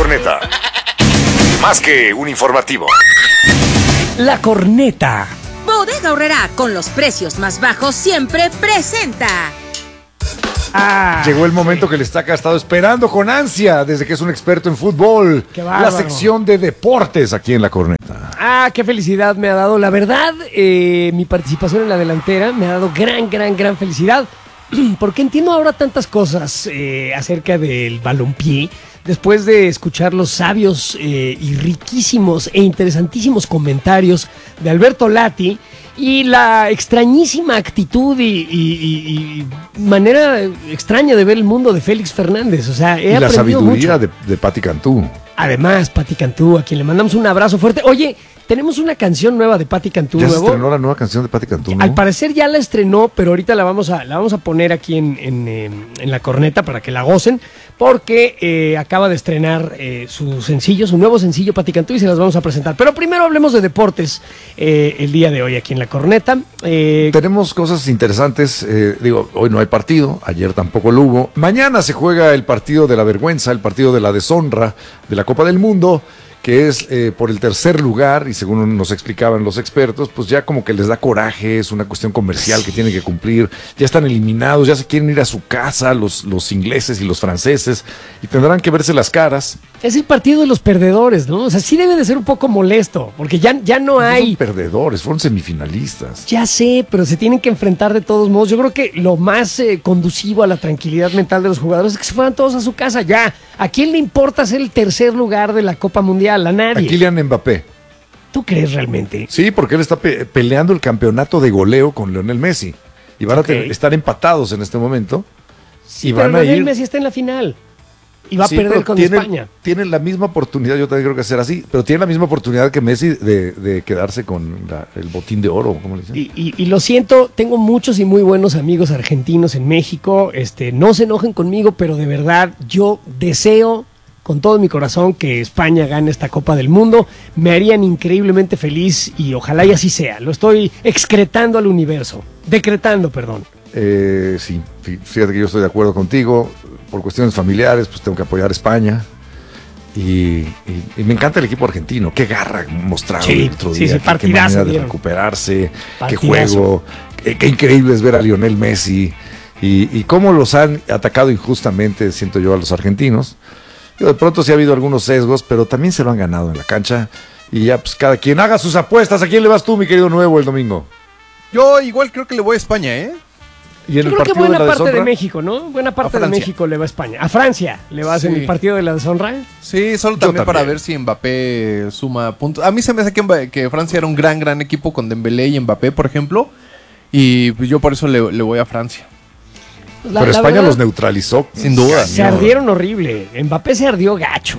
Corneta. Más que un informativo. La Corneta. Bodega Aurrerá, con los precios más bajos, siempre presenta. Llegó el momento que el Estaca ha estado esperando con ansia desde que es un experto en fútbol. Qué bárbaro. La sección de deportes aquí en La Corneta. Qué felicidad me ha dado. La verdad, mi participación en la delantera me ha dado gran felicidad. Porque entiendo ahora tantas cosas acerca del balompié. Después de escuchar los sabios y riquísimos e interesantísimos comentarios de Alberto Lati y la extrañísima actitud y manera extraña de ver el mundo de Félix Fernández. O sea, he y la aprendido sabiduría mucho. de Pati Cantú. Además, Pati Cantú, a quien le mandamos un abrazo fuerte. Oye, tenemos una canción nueva de Pati Cantú. Ya se estrenó la nueva canción de Pati Cantú, ¿no? Al parecer ya la estrenó, pero ahorita la vamos a poner aquí en La Corneta para que la gocen, porque acaba de estrenar su nuevo sencillo, Pati Cantú, y se las vamos a presentar. Pero primero hablemos de deportes el día de hoy aquí en La Corneta. Tenemos cosas interesantes. Hoy no hay partido, ayer tampoco lo hubo. Mañana se juega el partido de la vergüenza, el partido de la deshonra de la Copa del Mundo, que es por el tercer lugar, y según nos explicaban los expertos, pues ya como que les da coraje, es una cuestión comercial que tienen que cumplir, ya están eliminados, ya se quieren ir a su casa los ingleses y los franceses, y tendrán que verse las caras. Es el partido de los perdedores, ¿no? O sea, sí debe de ser un poco molesto, porque ya no hay... No son perdedores, fueron semifinalistas. Ya sé, pero se tienen que enfrentar de todos modos. Yo creo que lo más conducivo a la tranquilidad mental de los jugadores es que se fueran todos a su casa ya. ¿A quién le importa ser el tercer lugar de la Copa Mundial? A nadie. A Kylian Mbappé. ¿Tú crees realmente? Sí, porque él está peleando el campeonato de goleo con Lionel Messi. Y van a estar empatados en este momento. Sí, pero Lionel Messi está en la final. Y va a perder con España. Tienen la misma oportunidad, yo también creo que será así, pero tienen la misma oportunidad que Messi de quedarse con el botín de oro, ¿cómo le dicen? Y lo siento, tengo muchos y muy buenos amigos argentinos en México. No se enojen conmigo, pero de verdad yo deseo con todo mi corazón que España gane esta Copa del Mundo. Me harían increíblemente feliz y ojalá y así sea. Lo estoy decretando al universo. Sí, fíjate que yo estoy de acuerdo contigo. Por cuestiones familiares, pues tengo que apoyar a España. Y me encanta el equipo argentino. Qué garra mostraron el otro día. Qué manera de recuperarse. Partidazo. Qué juego. Qué increíble es ver a Lionel Messi. Y cómo los han atacado injustamente, siento yo, a los argentinos. De pronto sí ha habido algunos sesgos, pero también se lo han ganado en la cancha. Y ya, pues cada quien haga sus apuestas. ¿A quién le vas tú, mi querido Nuevo, el domingo? Yo igual creo que le voy a España, ¿eh? ¿Y en yo el creo que buena de parte de México, ¿no? Buena parte de México le va a España. A Francia le vas en el partido de la deshonra. Sí, solo también para ver si Mbappé suma puntos. A mí se me hace que Francia era un gran equipo con Dembélé y Mbappé, por ejemplo. Y pues yo por eso le voy a Francia. Pero España verdad, los neutralizó. Sin duda. Se ardieron horrible. Mbappé se ardió gacho.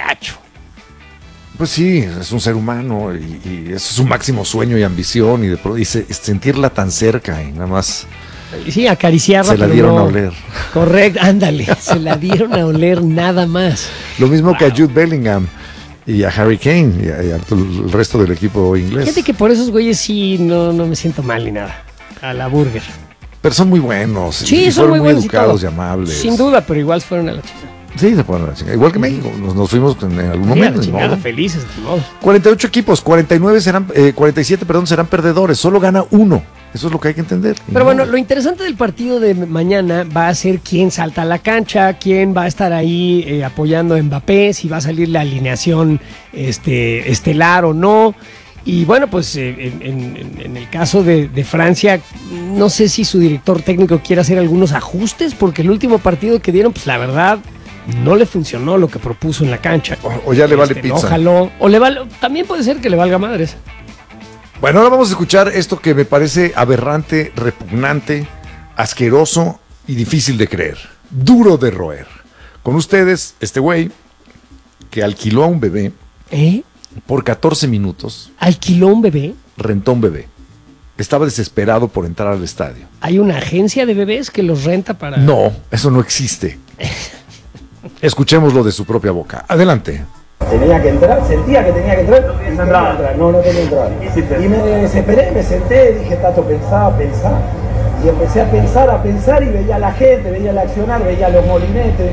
Pues sí, es un ser humano y ese es su máximo sueño y ambición y sentirla tan cerca y nada más... Sí, acariciarla. Se la dieron a oler. Correcto, ándale, se la dieron a oler nada más. Lo mismo que a Jude Bellingham y a Harry Kane y a el resto del equipo inglés. Fíjate que por esos güeyes sí no me siento mal ni nada. A la burger. Pero son muy buenos. Sí, son muy buenos educados y amables. Sin duda, pero igual fueron a la chingada. Sí, se fueron a la chingada. Igual que México. Nos fuimos en algún momento. Chingada, felices, de modo. 48 equipos, 47 serán perdedores. Solo gana uno. Eso es lo que hay que entender. Pero bueno, lo interesante del partido de mañana va a ser quién salta a la cancha, quién va a estar ahí apoyando a Mbappé, si va a salir la alineación estelar o no. Y bueno, pues en el caso de Francia, no sé si su director técnico quiere hacer algunos ajustes, porque el último partido que dieron, pues la verdad, no le funcionó lo que propuso en la cancha. O ya le vale pizza. No jaló, o le vale, también puede ser que le valga madres. Bueno, ahora vamos a escuchar esto que me parece aberrante, repugnante, asqueroso y difícil de creer. Duro de roer. Con ustedes, este güey que alquiló a un bebé por 14 minutos. ¿Alquiló un bebé? Rentó un bebé. Estaba desesperado por entrar al estadio. ¿Hay una agencia de bebés que los renta para...? No, eso no existe. Escuchémoslo de su propia boca. Adelante. Tenía que entrar, sentía que tenía que entrar. No tenía que entrar. Y me desesperé, me senté, dije, Tato, pensá. Y empecé a pensar y veía a la gente, veía el accionar, veía los molinetes.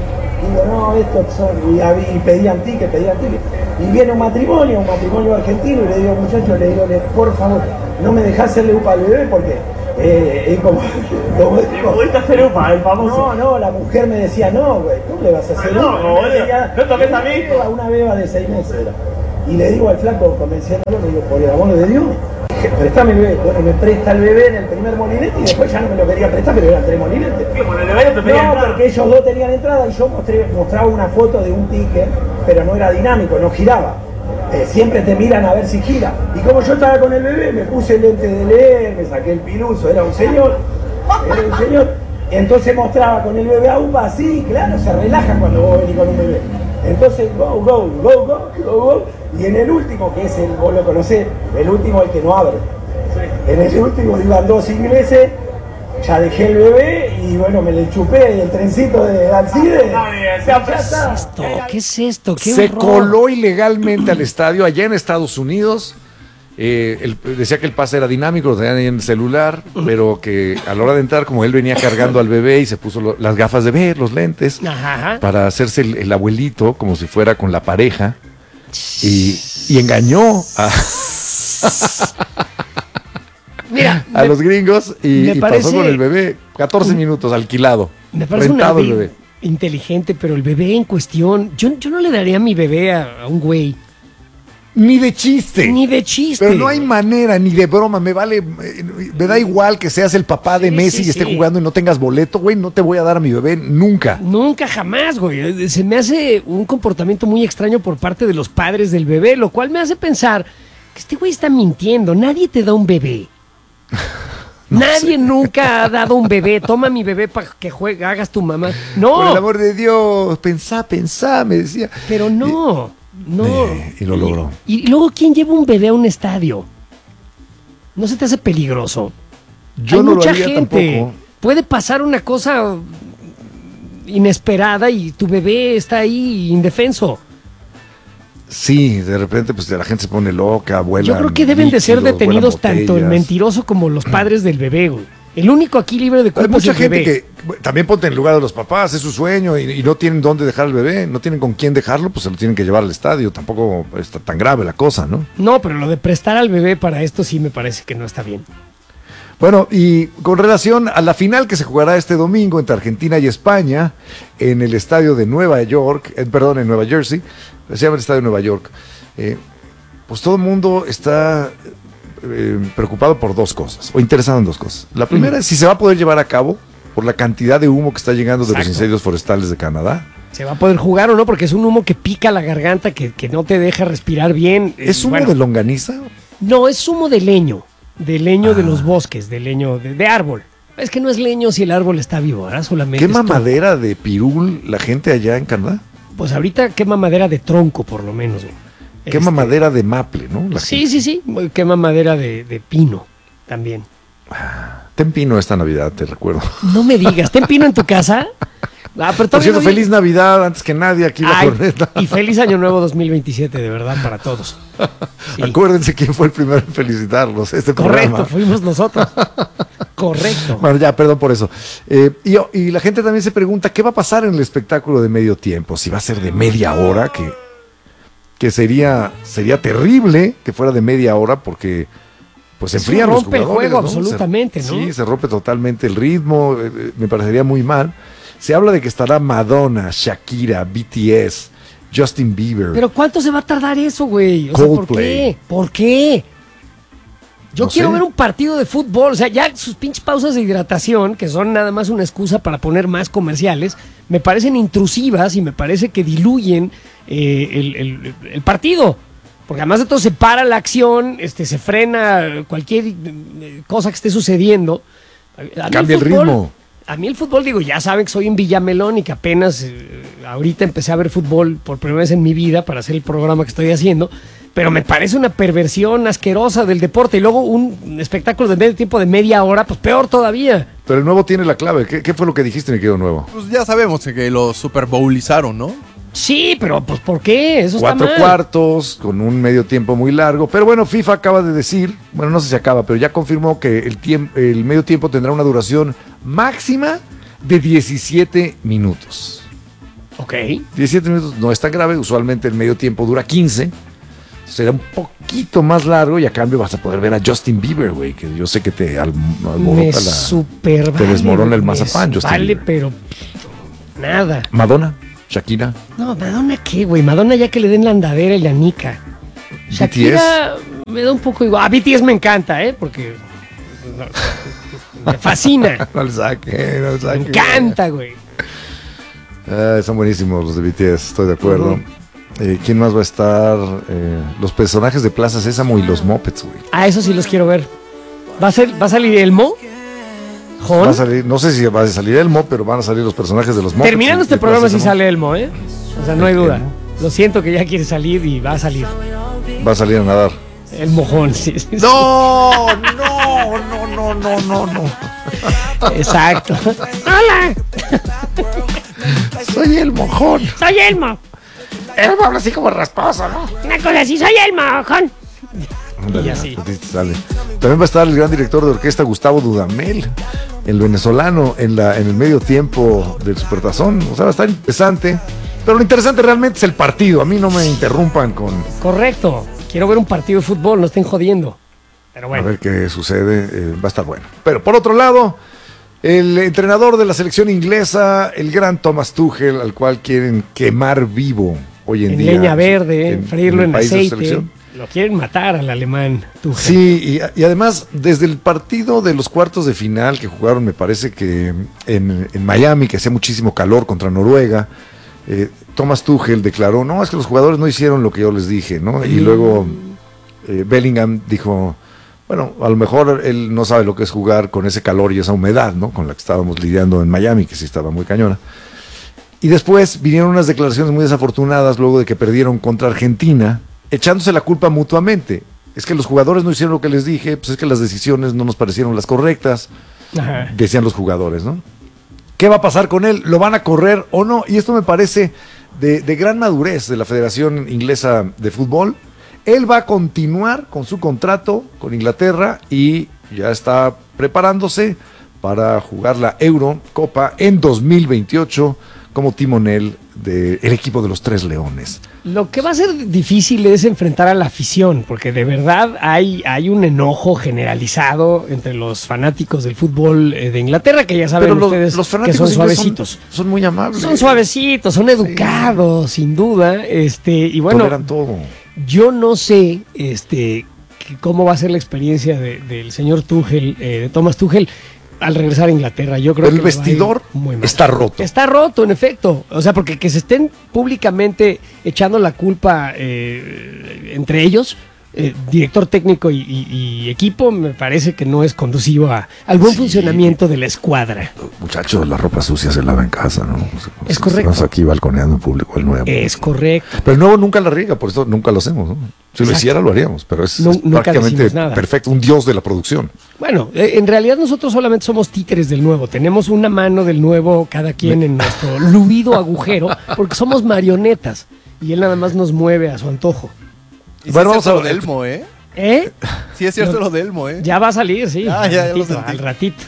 Digo, no, estos son, y pedían ticket. Y viene un matrimonio argentino, y le digo, muchachos, por favor, no me dejás hacerle UPA al bebé porque es como ¿pudiste hacer UPA, el famoso? No, la mujer me decía, no, güey, ¿cómo le vas a hacer UPA? No toques a mí. Una beba de 6 meses era. Y le digo al flaco, convenciéndolo, le digo, por el amor de Dios, prestame el bebé. Bueno, me presta el bebé en el primer molinete y después ya no me lo quería prestar, pero eran 3 molinetes. No, porque ellos 2 tenían entrada y yo mostraba una foto de un ticket, pero no era dinámico, no giraba. Siempre te miran a ver si gira. Y como yo estaba con el bebé, me puse el lente de leer, me saqué el piluso, era un señor. Y entonces mostraba con el bebé a UPA así, claro, se relajan cuando vos venís con un bebé. Entonces, go. Y en el último, que es vos lo conocés, el último es el que no abre. En ese último iban 2 ingleses, ya dejé el bebé y bueno, me le chupé el trencito de Alcide. ¿Qué es esto? ¿Qué Se horror? coló ilegalmente al estadio allá en Estados Unidos. Decía que el pase era dinámico, lo tenían ahí en el celular, pero que a la hora de entrar, como él venía cargando al bebé y se puso las gafas de ver, los lentes, para hacerse el abuelito, como si fuera con la pareja, y engañó Mira, a los gringos y parece, pasó con el bebé 14 minutos alquilado. Me parece rentado un el bebé. inteligente, pero el bebé en cuestión, yo no le daría a mi bebé a un güey. Ni de chiste. Ni de chiste. Pero no hay manera, ni de broma. Me da igual que seas el papá de Messi y esté jugando y no tengas boleto, güey. No te voy a dar a mi bebé nunca. Nunca, jamás, güey. Se me hace un comportamiento muy extraño por parte de los padres del bebé, lo cual me hace pensar que este güey está mintiendo. Nadie te da un bebé. Nadie nunca ha dado un bebé. Toma mi bebé para que hagas tu mamá. No. Por el amor de Dios, pensá, me decía. Pero no. No. Y lo logró. Y luego, ¿quién lleva un bebé a un estadio? ¿No se te hace peligroso? Yo Hay no mucha lo haría gente. tampoco. Puede pasar una cosa inesperada y tu bebé está ahí indefenso. Sí, de repente pues la gente se pone loca, vuela. Yo creo que deben de ser detenidos tanto el mentiroso como los padres del bebé, güey. El único aquí libre de culpa Hay mucha es el gente bebé. que también ponte en lugar de los papás, es su sueño y no tienen dónde dejar al bebé, no tienen con quién dejarlo, pues se lo tienen que llevar al estadio. Tampoco está tan grave la cosa, ¿no? No, pero lo de prestar al bebé para esto sí me parece que no está bien. Bueno, y con relación a la final que se jugará este domingo entre Argentina y España en el estadio de Nueva York, en Nueva Jersey, se llama el estadio de Nueva York, pues todo el mundo está preocupado por 2 cosas, o interesado en 2 cosas. La primera es si se va a poder llevar a cabo por la cantidad de humo que está llegando de los incendios forestales de Canadá. ¿Se va a poder jugar o no? Porque es un humo que pica la garganta, que no te deja respirar bien. ¿Es humo de longaniza? No, es humo de leño de los bosques, de leño de árbol. Es que no es leño si el árbol está vivo, ¿verdad? Solamente ¿Quema madera de pirul la gente allá en Canadá? Pues ahorita quema madera de tronco, por lo menos. Quema madera de maple, ¿no? Sí. Quema madera de pino también. Ten pino esta Navidad, te recuerdo. No me digas, ¿ten pino en tu casa? Pero por cierto, feliz Navidad antes que nadie aquí. Y feliz Año Nuevo 2027, de verdad, para todos. Sí. Acuérdense quién fue el primero en felicitarlos. Correcto, programa. Fuimos nosotros. Correcto. Bueno, ya, perdón por eso. Y la gente también se pregunta, ¿qué va a pasar en el espectáculo de medio tiempo? Si va a ser de media hora, que sería terrible que fuera de media hora porque pues se enfrían los jugadores. Rompe el juego, ¿no? absolutamente, ¿no? Sí, se rompe totalmente el ritmo, me parecería muy mal. Se habla de que estará Madonna, Shakira, BTS, Justin Bieber. Pero ¿cuánto se va a tardar eso, güey? O sea, ¿por qué? Yo quiero ver un partido de fútbol. O sea, ya sus pinches pausas de hidratación, que son nada más una excusa para poner más comerciales, me parecen intrusivas y me parece que diluyen el partido. Porque además de todo se para la acción, se frena cualquier cosa que esté sucediendo. Cambia el ritmo. A mí el fútbol, digo, ya saben que soy un Villamelón y que apenas ahorita empecé a ver fútbol por primera vez en mi vida para hacer el programa que estoy haciendo, pero me parece una perversión asquerosa del deporte y luego un espectáculo de medio tiempo de media hora, pues peor todavía. Pero el Nuevo tiene la clave. ¿Qué fue lo que dijiste, mi querido Nuevo? Pues ya sabemos que lo Super Bowlizaron, ¿no? Sí, pero pues ¿por qué? Eso está mal. 4 cuartos, con un medio tiempo muy largo. Pero bueno, FIFA acaba de decir, bueno, no sé si acaba, pero ya confirmó que el medio tiempo tendrá una duración máxima de 17 minutos. Ok. 17 minutos no es tan grave, usualmente el medio tiempo dura 15. Será un poquito más largo y a cambio vas a poder ver a Justin Bieber, güey, que yo sé que te alborota te desmorona el mazapán, Justin Vale, Bieber. pero nada. Madonna, Shakira. No, Madonna qué, güey. Madonna ya que le den la andadera y la nica. Shakira me da un poco igual. A BTS me encanta, porque me fascina. No le saque. Me encanta, güey. Son buenísimos los de BTS, estoy de acuerdo. ¿Quién más va a estar? Los personajes de Plaza Sésamo y los Muppets, güey. Eso sí los quiero ver. ¿Va a salir Elmo? Va a salir, no sé si va a salir Elmo, pero van a salir los personajes de los Muppets. Terminando este programa sí sale Elmo, O sea, no hay duda. Lo siento que ya quiere salir y va a salir. Va a salir a nadar. El mojón, sí. No. Exacto. ¡Hola! Soy el mojón. Soy Elmo. Elmo habla así como rasposo, ¿no? Una cosa así, soy el mojón. Y así. Sale. También va a estar el gran director de orquesta Gustavo Dudamel, el venezolano, en el medio tiempo del Supertazón. O sea, va a estar interesante. Pero lo interesante realmente es el partido. A mí no me interrumpan con... Correcto. Quiero ver un partido de fútbol, no estén jodiendo. Pero bueno. A ver qué sucede. Va a estar bueno. Pero por otro lado, el entrenador de la selección inglesa, el gran Thomas Tuchel, al cual quieren quemar vivo hoy en día. Leña verde, freírlo en aceite. Lo quieren matar al alemán Tuchel. Sí, y además, desde el partido de los cuartos de final que jugaron, me parece que en Miami, que hacía muchísimo calor contra Noruega, Thomas Tuchel declaró, no, es que los jugadores no hicieron lo que yo les dije, ¿no? Y luego Bellingham dijo, bueno, a lo mejor él no sabe lo que es jugar con ese calor y esa humedad, ¿no? Con la que estábamos lidiando en Miami, que sí estaba muy cañona. Y después vinieron unas declaraciones muy desafortunadas luego de que perdieron contra Argentina, echándose la culpa mutuamente. Es que los jugadores no hicieron lo que les dije, pues es que las decisiones no nos parecieron las correctas, decían los jugadores, ¿no? ¿Qué va a pasar con él? ¿Lo van a correr o no? Y esto me parece de gran madurez de la Federación Inglesa de Fútbol. Él va a continuar con su contrato con Inglaterra y ya está preparándose para jugar la Eurocopa en 2028 como timonel del equipo de los Tres Leones. Lo que va a ser difícil es enfrentar a la afición, porque de verdad hay un enojo generalizado entre los fanáticos del fútbol de Inglaterra, que ya saben ustedes los que son suavecitos. Son muy amables. Son suavecitos, son educados, sin duda. Y bueno, toleran todo. Yo no sé cómo va a ser la experiencia del señor Tuchel, de Thomas Tuchel, al regresar a Inglaterra. Yo creo que el vestidor está roto. Está roto, en efecto. O sea, porque que se estén públicamente echando la culpa entre ellos, director técnico y equipo, me parece que no es conducivo al buen funcionamiento de la escuadra. Muchachos, la ropa sucia se lava en casa, ¿no? Es correcto. Estamos aquí balconeando en público el nuevo. Es correcto. Pero el nuevo nunca la riega, por eso nunca lo hacemos, ¿no? Si lo hiciera, lo haríamos, pero es prácticamente perfecto, un dios de la producción. Bueno, en realidad nosotros solamente somos títeres del nuevo. Tenemos una mano del nuevo, cada quien en nuestro luido agujero, porque somos marionetas y él nada más nos mueve a su antojo. Y bueno, vamos a lo de Elmo, ¿eh? Sí es cierto lo de Elmo, ¿eh? Ya va a salir, sí. Ya lo sentí. Al ratito.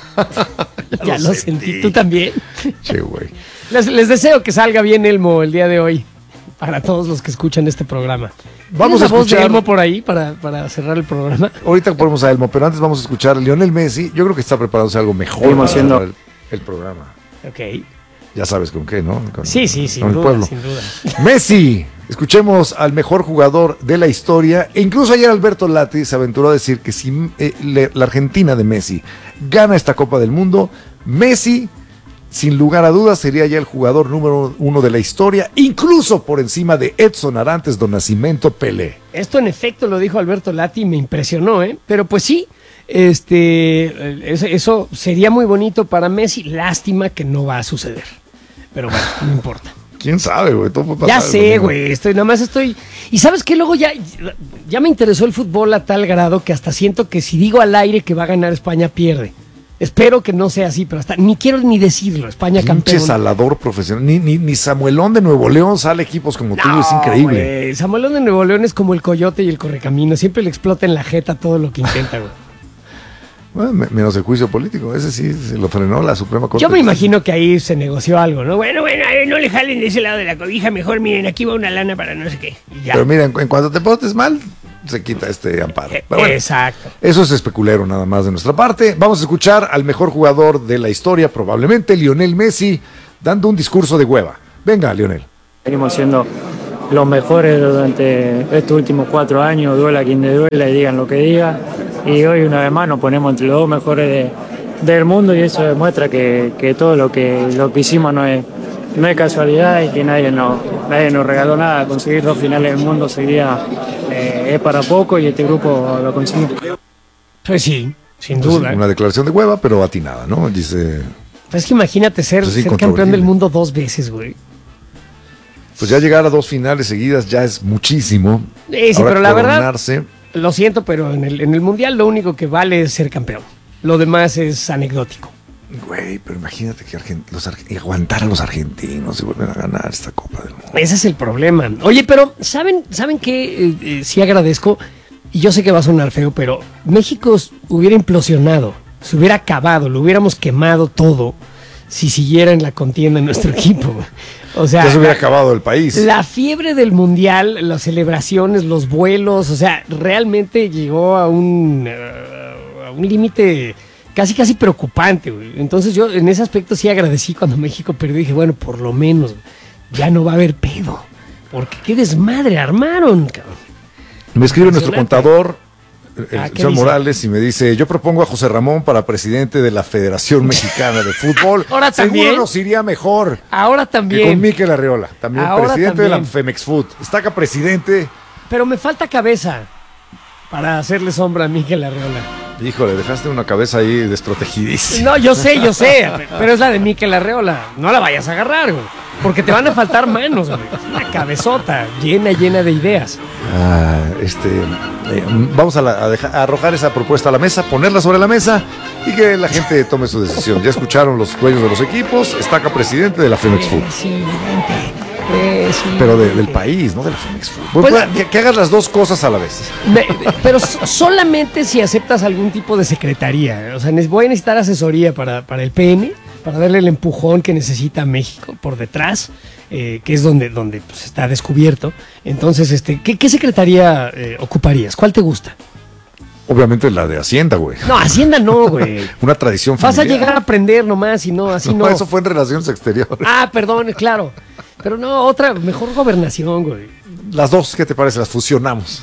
ya lo sentí. ¿Tú también? Che, güey. Les deseo que salga bien Elmo el día de hoy, para todos los que escuchan este programa. Vamos a escuchar voz de Elmo por ahí para cerrar el programa. Ahorita ponemos a Elmo, pero antes vamos a escuchar a Lionel Messi. Yo creo que está preparándose algo mejor para haciendo el programa. Ok. Ya sabes con qué, ¿no? Sí, sin duda. Messi. Escuchemos al mejor jugador de la historia. E incluso ayer Alberto Lati se aventuró a decir que si la Argentina de Messi gana esta Copa del Mundo, Messi, sin lugar a dudas, sería ya el jugador número 1 de la historia, incluso por encima de Edson Arantes do Nascimento Pelé. Esto en efecto lo dijo Alberto Lati y me impresionó, pero pues sí, eso sería muy bonito para Messi. Lástima que no va a suceder, pero bueno, no importa. ¿Quién sabe, güey? Ya sé, güey. Y ¿sabes qué? Luego ya me interesó el fútbol a tal grado que hasta siento que si digo al aire que va a ganar España, pierde. Espero que no sea así, pero hasta ni quiero ni decirlo. España campeón. Pinche salador profesional. Ni Samuelón de Nuevo León sale equipos como tú. Es increíble. Güey. Samuelón de Nuevo León es como el Coyote y el Correcamino. Siempre le explota en la jeta todo lo que intenta, güey. Bueno, menos el juicio político, ese sí se lo frenó la Suprema Corte. Yo me imagino que ahí se negoció algo, ¿no? Bueno, no le jalen de ese lado de la cobija, mejor miren, aquí va una lana para no sé qué. Y ya. Pero mira, en cuanto te portes mal, se quita este amparo. Pero bueno, exacto. Eso es especulero nada más de nuestra parte. Vamos a escuchar al mejor jugador de la historia, probablemente Lionel Messi, dando un discurso de hueva. Venga, Lionel. Venimos siendo los mejores durante estos últimos 4 años, duela quien te duela y digan lo que digan. Y hoy una vez más nos ponemos entre los 2 mejores del mundo y eso demuestra que todo lo que hicimos no es casualidad y que nadie nos regaló nada. Conseguir 2 finales del mundo seguía es para poco y este grupo lo consiguió. Pues sí, sin Entonces, duda. una declaración de hueva, pero atinada, ¿no? Dice... Pues es que imagínate ser campeón del mundo 2 veces, güey. Pues ya llegar a 2 finales seguidas ya es muchísimo. Sí, Ahora, pero la coronarse, verdad, lo siento, pero en el Mundial lo único que vale es ser campeón. Lo demás es anecdótico. güey, pero imagínate que aguantar a los argentinos y vuelven a ganar esta Copa del Mundo. Ese es el problema. Oye, pero ¿saben qué? Sí agradezco, y yo sé que va a sonar feo, pero México hubiera implosionado, se hubiera acabado, lo hubiéramos quemado todo si siguiera en la contienda en nuestro equipo. O sea, ya se hubiera acabado el país. La fiebre del mundial, las celebraciones, los vuelos, o sea, realmente llegó a un límite casi preocupante, güey. Entonces yo en ese aspecto sí agradecí cuando México perdió. Dije, bueno, por lo menos ya no va a haber pedo, porque qué desmadre armaron, cabrón. Me escribe nuestro contador, Sean Morales, y me dice: yo propongo a José Ramón para presidente de la Federación Mexicana de Fútbol. Ahora también. Seguro nos iría mejor. Ahora también. Que con Mikel Arriola, también Ahora presidente también. de la Femex Food. Está acá presidente. Pero me falta cabeza para hacerle sombra a Mikel Arriola. Híjole, dejaste una cabeza ahí desprotegidísima. No, yo sé, pero es la de Mikel Arriola. No la vayas a agarrar, güey, porque te van a faltar manos, güey. Es una cabezota llena de ideas. Vamos a arrojar esa propuesta a la mesa, ponerla sobre la mesa y que la gente tome su decisión. Ya escucharon los dueños de los equipos. Está acá presidente de la Femex Food. Pero del país, no de la Femex Food. Pues, que hagas las dos cosas a la vez. Pero solamente si aceptas algún tipo de secretaría. O sea, voy a necesitar asesoría para el PN, para darle el empujón que necesita México por detrás, que es donde pues, está descubierto. Entonces, ¿qué secretaría ocuparías? ¿Cuál te gusta? Obviamente la de Hacienda, güey. No, Hacienda no, güey. Una tradición familiar. Vas a llegar a aprender nomás y no, así no. Eso fue en Relaciones Exteriores. Ah, perdón, claro. Pero no, otra, mejor gobernación, güey. Las dos, ¿qué te parece? Las fusionamos.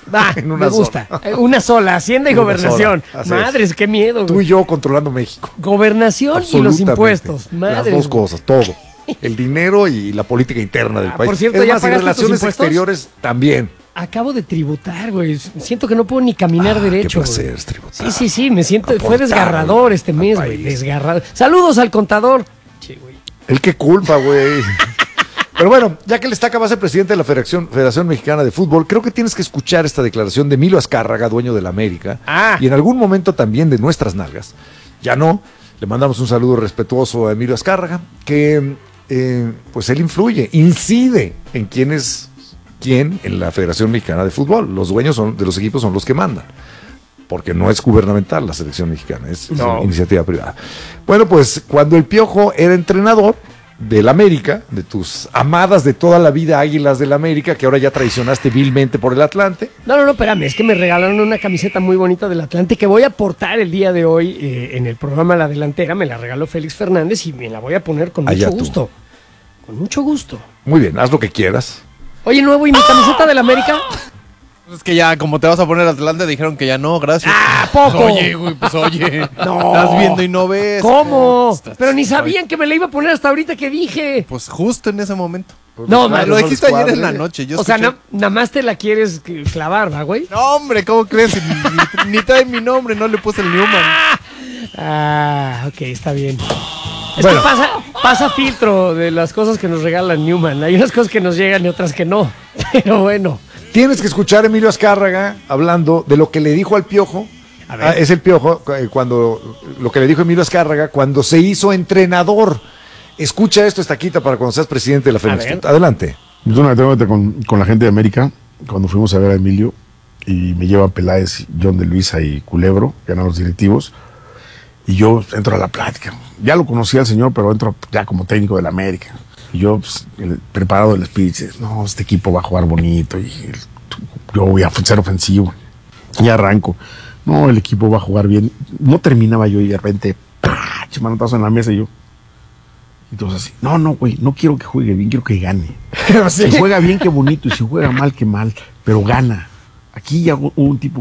Me gusta. Una sola, Hacienda y Gobernación. Madres, qué miedo, güey. Tú y yo controlando México. Gobernación y los impuestos. Madres, las dos cosas, todo. El dinero y la política interna del país. Por cierto, es ¿ya más, y pagaste Relaciones tus impuestos? Exteriores también. Acabo de tributar, güey. Siento que no puedo ni caminar derecho. Qué placer es tributar. Sí, me siento. Fue desgarrador este mes, güey. Desgarrador. Saludos al contador. Che, güey. El que culpa, güey. Pero bueno, ya que le está acabando de ser presidente de la Federación Mexicana de Fútbol, creo que tienes que escuchar esta declaración de Emilio Azcárraga, dueño de la América, y en algún momento también de nuestras nalgas. Ya no, le mandamos un saludo respetuoso a Emilio Azcárraga, que pues él incide en quién es quién en la Federación Mexicana de Fútbol. Los dueños de los equipos son los que mandan, porque no es gubernamental la selección mexicana, es iniciativa privada. Bueno, pues cuando el Piojo era entrenador del América, de tus amadas de toda la vida Águilas del América, que ahora ya traicionaste vilmente por el Atlante. No, espérame, es que me regalaron una camiseta muy bonita del Atlante que voy a portar el día de hoy en el programa La Delantera. Me la regaló Félix Fernández y me la voy a poner con mucho gusto. Con mucho gusto. Muy bien, haz lo que quieras. Oye, nuevo, ¿y mi camiseta del América? Es que ya, como te vas a poner Atlante, dijeron que ya no, gracias. ¡Ah, poco! Oye, güey, pues oye. No. Estás viendo y no ves. ¿Cómo? Pero ni sabían que me la iba a poner hasta ahorita que dije. Pues justo en ese momento. Pues no, lo dijiste ayer en la noche. Yo o sea, nada más te la quieres clavar, ¿va, güey? No, hombre, ¿cómo crees? ni trae mi nombre, no le puse el Newman. Ah, ok, está bien. Es que pasa filtro de las cosas que nos regalan Newman. Hay unas cosas que nos llegan y otras que no. Pero bueno. Tienes que escuchar a Emilio Azcárraga hablando de lo que le dijo al Piojo. Es el Piojo, lo que le dijo Emilio Azcárraga cuando se hizo entrenador. Escucha esto, Estaquita, para cuando seas presidente de la Femex. Adelante. Yo tuve una anécdota con la gente de América, cuando fuimos a ver a Emilio, y me lleva Peláez, John de Luisa y Culebro, que eran los directivos, y yo entro a la plática. Ya lo conocía el señor, pero entro ya como técnico del América. Y yo, pues, preparado el speech, no, este equipo va a jugar bonito y yo voy a ser ofensivo. Y arranco. No, el equipo va a jugar bien. No terminaba yo y de repente, manotazo en la mesa y yo. Entonces así, no, güey, no quiero que juegue bien, quiero que gane. ¿Sí? Si juega bien, qué bonito, y si juega mal, qué mal, pero gana. Aquí ya hubo un tipo